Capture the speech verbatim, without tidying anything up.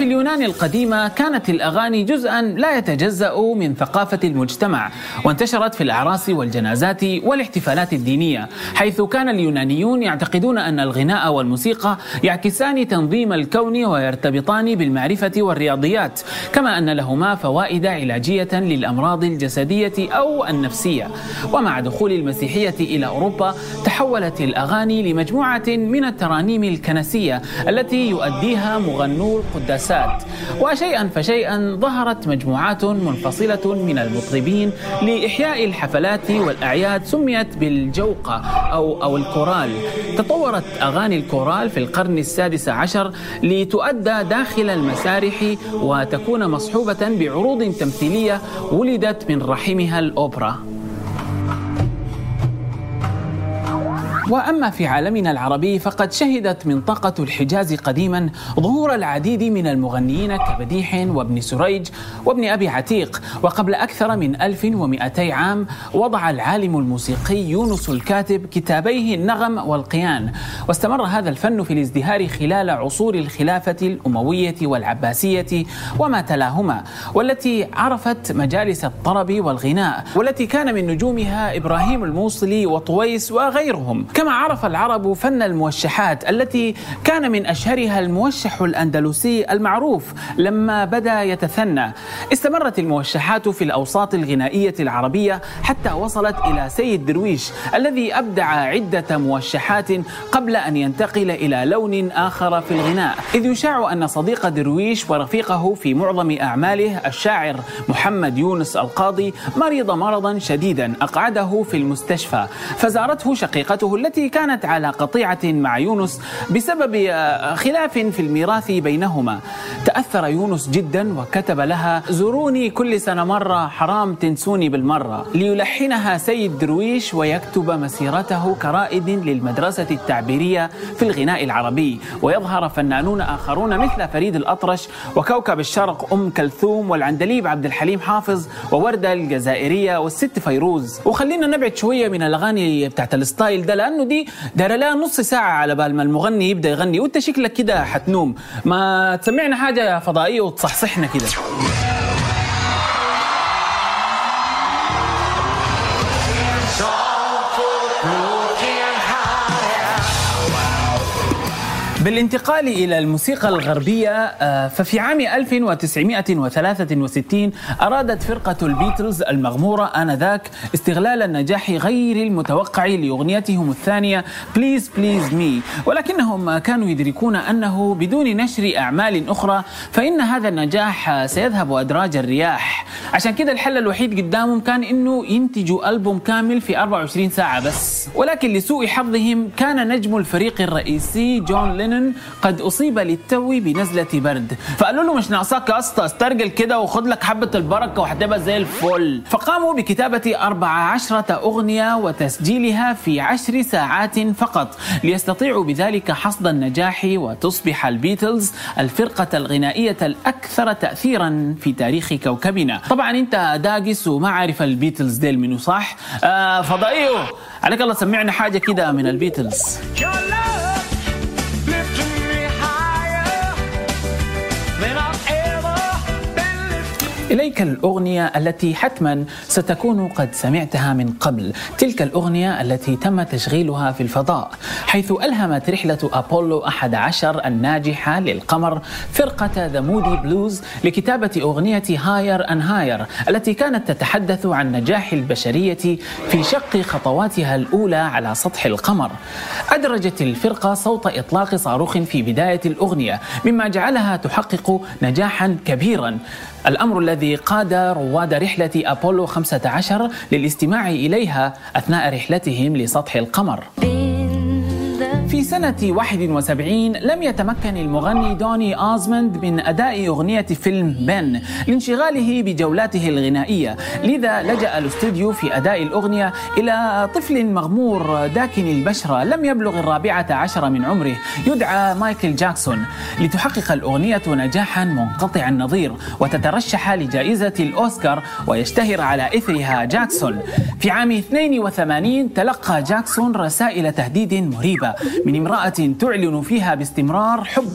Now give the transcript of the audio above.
وفي اليونان القديمة كانت الأغاني جزءاً لا يتجزأ من ثقافة المجتمع، وانتشرت في الأعراس والجنازات والاحتفالات الدينية، حيث كان اليونانيون يعتقدون أن الغناء والموسيقى يعكسان تنظيم الكون ويرتبطان بالمعرفة والرياضيات، كما أن لهما فوائد علاجية للأمراض الجسدية أو النفسية. ومع دخول المسيحية إلى أوروبا تحولت الأغاني لمجموعة من الترانيم الكنسية التي يؤديها مغنو القداسات، وشيئا فشيئا ظهرت مجموعات منفصلة من المطربين لإحياء الحفلات والأعياد سميت بالجوقة أو أو الكورال. تطورت أغاني الكورال في القرن السادس عشر لتؤدى داخل المسارح وتكون مصحوبة بعروض تمثيلية ولدت من رحمها الأوبرا. وأما في عالمنا العربي فقد شهدت منطقة الحجاز قديما ظهور العديد من المغنيين كبديح وابن سريج وابن أبي عتيق. وقبل أكثر من ألف ومئتي عام وضع العالم الموسيقي يونس الكاتب كتابيه النغم والقيان، واستمر هذا الفن في الازدهار خلال عصور الخلافة الأموية والعباسية وما تلاهما، والتي عرفت مجالس الطرب والغناء، والتي كان من نجومها إبراهيم الموصلي وطويس وغيرهم. كما عرف العرب فن الموشحات التي كان من أشهرها الموشح الأندلسي المعروف لما بدأ يتثنى. استمرت الموشحات في الأوساط الغنائية العربية حتى وصلت إلى سيد درويش الذي أبدع عدة موشحات قبل أن ينتقل إلى لون آخر في الغناء، إذ يشاع أن صديق درويش ورفيقه في معظم أعماله الشاعر محمد يونس القاضي مرض مرضا شديدا أقعده في المستشفى، فزارته شقيقته التي كانت على قطيعة مع يونس بسبب خلاف في الميراث بينهما. تأثر يونس جدا وكتب لها: زوروني كل سنة مرة، حرام تنسوني بالمرة، ليلحنها سيد درويش ويكتب مسيرته كرائد للمدرسة التعبيرية في الغناء العربي، ويظهر فنانون آخرون مثل فريد الأطرش وكوكب الشرق أم كلثوم والعندليب عبد الحليم حافظ ووردة الجزائرية والست فيروز. وخلينا نبعد شوية من الأغاني بتاعت الستايل ده، لأنه دي دار لها نص ساعة على بال ما المغني يبدأ يغني وانت شكلك كده حتنوم. ما تسمعنا حاجة فضائية وتصحصحنا كده. بالانتقال إلى الموسيقى الغربية، ففي عام ألف وتسعمئة وثلاثة وستين أرادت فرقة البيتلز المغمورة آنذاك استغلال النجاح غير المتوقع لأغنيتهم الثانية بليز بليز مي، ولكنهم كانوا يدركون أنه بدون نشر أعمال أخرى فإن هذا النجاح سيذهب أدراج الرياح. عشان كده الحل الوحيد قدامهم كان إنه ينتجوا ألبوم كامل في أربعة وعشرين ساعة بس. ولكن لسوء حظهم كان نجم الفريق الرئيسي جون لينون قد أصيب للتو بنزلة برد، فقالوا له مش ناقصاك يا اسطى، استرجل كده وخد لك حبة البركة وهتبقى زي الفل. فقاموا بكتابة أربع عشرة أغنية وتسجيلها في عشر ساعات فقط ليستطيعوا بذلك حصد النجاح وتصبح البيتلز الفرقة الغنائية الأكثر تأثيرا في تاريخ كوكبنا. طبعا انت داقس وما عارف البيتلز ديل منو، صح؟ آه فضائيه عليك الله سمعنا حاجة كده من البيتلز. إليك الأغنية التي حتما ستكون قد سمعتها من قبل، تلك الأغنية التي تم تشغيلها في الفضاء، حيث ألهمت رحلة أبولو أحد عشر الناجحة للقمر فرقة ذا مودي بلوز لكتابة أغنية هاير أن هاير التي كانت تتحدث عن نجاح البشرية في شق خطواتها الأولى على سطح القمر. أدرجت الفرقة صوت إطلاق صاروخ في بداية الأغنية مما جعلها تحقق نجاحا كبيرا، الأمر الذي قاد رواد رحلة أبولو خمسة عشر للاستماع إليها أثناء رحلتهم لسطح القمر. في سنة واحد وسبعين لم يتمكن المغني دوني آزموند من أداء أغنية فيلم بن لانشغاله بجولاته الغنائية، لذا لجأ الاستوديو في أداء الأغنية إلى طفل مغمور داكن البشرة لم يبلغ الرابعة عشر من عمره يدعى مايكل جاكسون، لتحقق الأغنية نجاحا منقطع النظير وتترشح لجائزة الأوسكار ويشتهر على إثرها جاكسون. في عام اثنين وثمانين تلقى جاكسون رسائل تهديد مريبة من امرأة تعلن فيها باستمرار حب